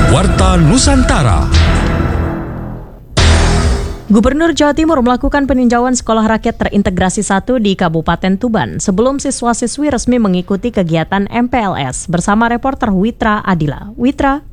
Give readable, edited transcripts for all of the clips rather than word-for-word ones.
Warta Nusantara. Gubernur Jawa Timur melakukan peninjauan sekolah rakyat terintegrasi 1 di Kabupaten Tuban sebelum siswa-siswi resmi mengikuti kegiatan MPLS bersama reporter Witra Adila. Witra.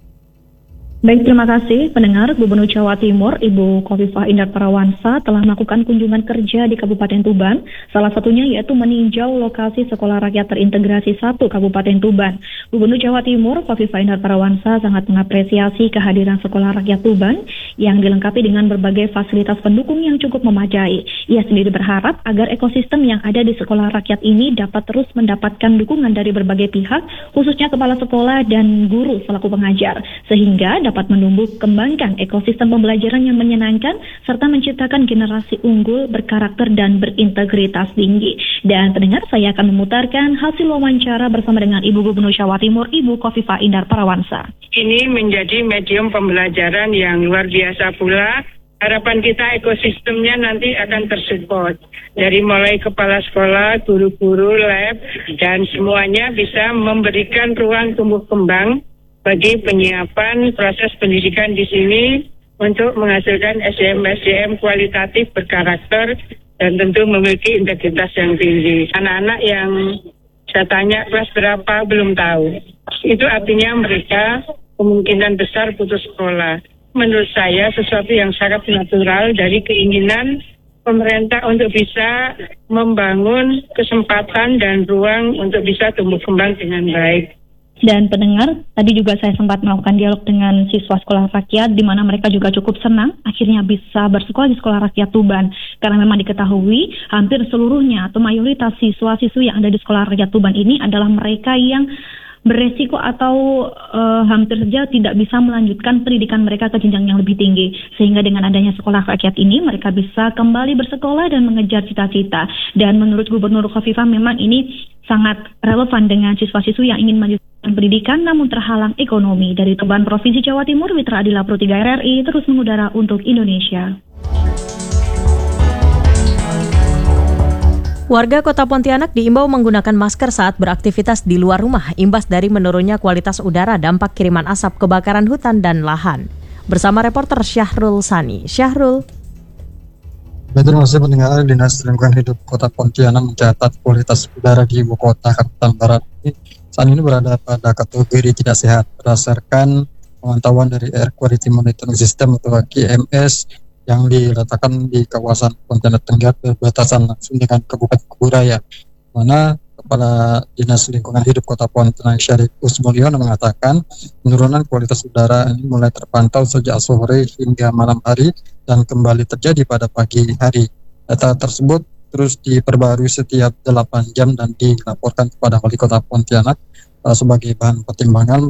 Baik, terima kasih pendengar. Gubernur Jawa Timur Ibu Khofifah Indar Parawansa telah melakukan kunjungan kerja di Kabupaten Tuban. Salah satunya yaitu meninjau lokasi sekolah rakyat terintegrasi 1 Kabupaten Tuban. Gubernur Jawa Timur Khofifah Indar Parawansa sangat mengapresiasi kehadiran sekolah rakyat Tuban yang dilengkapi dengan berbagai fasilitas pendukung yang cukup memadai. Ia sendiri berharap agar ekosistem yang ada di sekolah rakyat ini dapat terus mendapatkan dukungan dari berbagai pihak, khususnya kepala sekolah dan guru selaku pengajar, sehingga dapat menumbuh kembangkan ekosistem pembelajaran yang menyenangkan serta menciptakan generasi unggul berkarakter dan berintegritas tinggi. Dan pendengar, saya akan memutarkan hasil wawancara bersama dengan Ibu Gubernur Jawa Timur Ibu Khofifah Indar Parawansa. Ini menjadi medium pembelajaran yang luar biasa pula. Harapan kita ekosistemnya nanti akan tersupport. Dari mulai kepala sekolah, guru-guru, lab, dan semuanya bisa memberikan ruang tumbuh kembang bagi penyiapan proses pendidikan di sini untuk menghasilkan SDM kualitatif berkarakter dan tentu memiliki integritas yang tinggi. Anak-anak yang saya tanya kelas berapa belum tahu. Itu artinya mereka kemungkinan besar putus sekolah. Menurut saya sesuatu yang sangat natural dari keinginan pemerintah untuk bisa membangun kesempatan dan ruang untuk bisa tumbuh kembang dengan baik. Dan pendengar, tadi juga saya sempat melakukan dialog dengan siswa sekolah rakyat di mana mereka juga cukup senang akhirnya bisa bersekolah di sekolah rakyat Tuban. Karena memang diketahui hampir seluruhnya atau mayoritas siswa-siswi yang ada di sekolah rakyat Tuban ini adalah mereka yang beresiko atau hampir saja tidak bisa melanjutkan pendidikan mereka ke jenjang yang lebih tinggi. Sehingga dengan adanya sekolah rakyat ini mereka bisa kembali bersekolah dan mengejar cita-cita. Dan menurut Gubernur Khofifah memang ini sangat relevan dengan siswa-siswi yang ingin melanjutkan pendidikan namun terhalang ekonomi. Dari Tuban, Provinsi Jawa Timur, Witra Adila Pro 3 RRI terus mengudara untuk Indonesia. Warga Kota Pontianak diimbau menggunakan masker saat beraktivitas di luar rumah imbas dari menurunnya kualitas udara dampak kiriman asap kebakaran hutan dan lahan. Bersama reporter Syahrul Sani. Syahrul. Terima kasih pendengar. Dinas Lingkungan Hidup Kota Pontianak mencatat kualitas udara di ibu kota Kalimantan Barat ini saat ini berada pada kategori tidak sehat berdasarkan pemantauan dari Air Quality Monitoring System atau QMS yang diletakkan di kawasan Pontianak Tengah berbatasan langsung dengan Kabupaten Kuburaya, mana Kepala Dinas Lingkungan Hidup Kota Pontianak Syarif Usmulyono mengatakan penurunan kualitas udara ini mulai terpantau sejak sore hingga malam hari dan kembali terjadi pada pagi hari. Data tersebut terus diperbarui setiap 8 jam dan dilaporkan kepada Wali Kota Pontianak sebagai bahan pertimbangan